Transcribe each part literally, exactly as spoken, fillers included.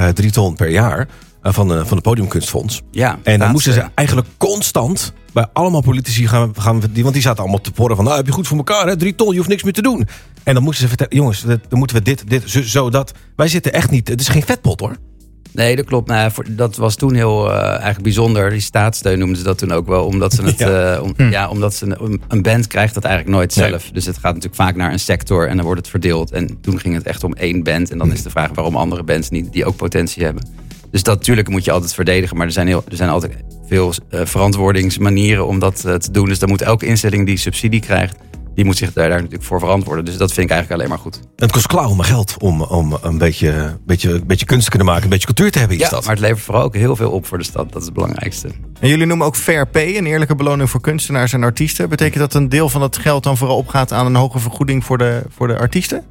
uh, drie ton per jaar uh, van, uh, van het Podiumkunstfonds. Ja, en dan moesten ze uh, eigenlijk constant bij allemaal politici gaan, gaan die, want die zaten allemaal te porren van, nou heb je goed voor elkaar, hè? Drie ton, je hoeft niks meer te doen. En dan moesten ze vertellen, jongens, dan moeten we dit, dit, zo, zo, dat. Wij zitten echt niet, het is geen vetpot hoor. Nee, dat klopt. Nou, voor, dat was toen heel uh, eigenlijk bijzonder. Die staatssteun noemden ze dat toen ook wel. Omdat ze het, ja. Uh, om, hm. ja, omdat ze een, een band krijgt dat eigenlijk nooit zelf. Nee. Dus het gaat natuurlijk vaak naar een sector en dan wordt het verdeeld. En toen ging het echt om één band. En dan hm. is de vraag waarom andere bands niet die ook potentie hebben. Dus dat natuurlijk moet je altijd verdedigen. Maar er zijn, heel, er zijn altijd veel uh, verantwoordingsmanieren om dat uh, te doen. Dus dan moet elke instelling die subsidie krijgt, die moet zich daar, daar natuurlijk voor verantwoorden. Dus dat vind ik eigenlijk alleen maar goed. Het kost klauwen met geld om, om een beetje, beetje, beetje kunst te kunnen maken, een beetje cultuur te hebben in je ja, stad. Maar het levert vooral ook heel veel op voor de stad. Dat is het belangrijkste. En jullie noemen ook fair pay, een eerlijke beloning voor kunstenaars en artiesten. Betekent dat een deel van het geld dan vooral opgaat aan een hoge vergoeding voor de, voor de artiesten?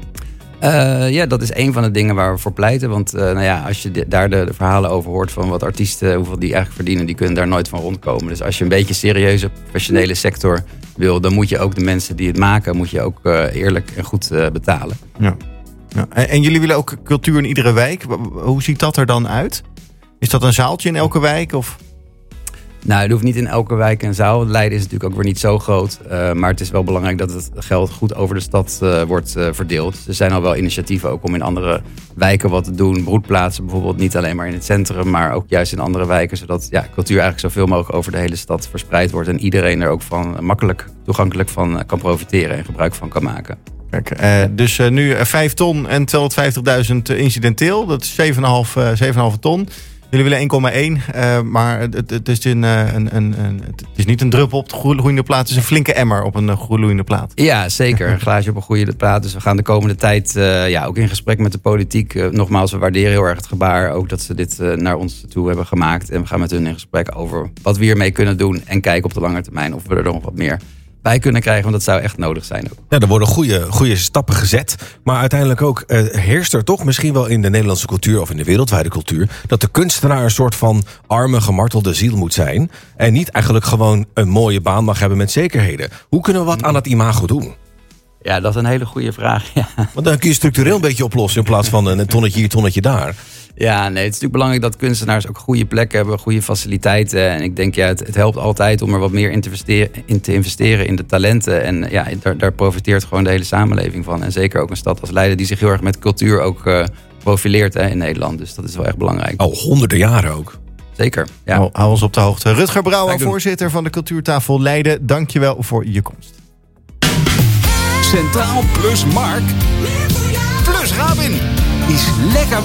Uh, ja, dat is een van de dingen waar we voor pleiten. Want uh, nou ja, als je de, daar de, de verhalen over hoort van wat artiesten, hoeveel die eigenlijk verdienen, die kunnen daar nooit van rondkomen. Dus als je een beetje serieuze professionele sector wil, dan moet je ook de mensen die het maken, moet je ook uh, eerlijk en goed uh, betalen. Ja. Ja. En, en jullie willen ook cultuur in iedere wijk. Hoe ziet dat er dan uit? Is dat een zaaltje in elke wijk? Of? Nou, het hoeft niet in elke wijk een zaal. Leiden is natuurlijk ook weer niet zo groot. Uh, maar het is wel belangrijk dat het geld goed over de stad uh, wordt uh, verdeeld. Er zijn al wel initiatieven ook om in andere wijken wat te doen. Broedplaatsen bijvoorbeeld, niet alleen maar in het centrum, maar ook juist in andere wijken. Zodat ja, cultuur eigenlijk zoveel mogelijk over de hele stad verspreid wordt. En iedereen er ook van makkelijk toegankelijk van kan profiteren en gebruik van kan maken. Kijk, uh, dus uh, nu vijf ton en tweehonderdvijftigduizend incidenteel. Dat is zeven komma vijf ton. Jullie willen één komma één, uh, maar het, het, is een, een, een, een, het is niet een druppel op de gloeiende plaat. Het is een flinke emmer op een gloeiende plaat. Ja, zeker. Een glaasje op een goede plaat. Dus we gaan de komende tijd uh, ja, ook in gesprek met de politiek. Uh, nogmaals, we waarderen heel erg het gebaar. Ook dat ze dit uh, naar ons toe hebben gemaakt. En we gaan met hun in gesprek over wat we hiermee kunnen doen. En kijken op de lange termijn of we er nog wat meer bij kunnen krijgen, want dat zou echt nodig zijn ook. Ja, er worden goede, goede stappen gezet. Maar uiteindelijk ook uh, heerst er toch misschien wel in de Nederlandse cultuur of in de wereldwijde cultuur dat de kunstenaar een soort van arme, gemartelde ziel moet zijn. En niet eigenlijk gewoon een mooie baan mag hebben met zekerheden. Hoe kunnen we wat aan dat imago doen? Ja, dat is een hele goede vraag. Ja. Want dan kun je structureel een beetje oplossen in plaats van een tonnetje hier, tonnetje daar. Ja, nee, het is natuurlijk belangrijk dat kunstenaars ook goede plekken hebben, goede faciliteiten. En ik denk, ja, het, het helpt altijd om er wat meer in te investeren in, te investeren in de talenten. En ja, daar, daar profiteert gewoon de hele samenleving van. En zeker ook een stad als Leiden die zich heel erg met cultuur ook uh, profileert hè, in Nederland. Dus dat is wel echt belangrijk. Al honderden jaren ook. Zeker, ja. Nou, hou ons op de hoogte. Rutger Brouwer, voorzitter van de Cultuurtafel Leiden. Dank je wel voor je komst. Centraal plus Mark plus Rabin is lekker.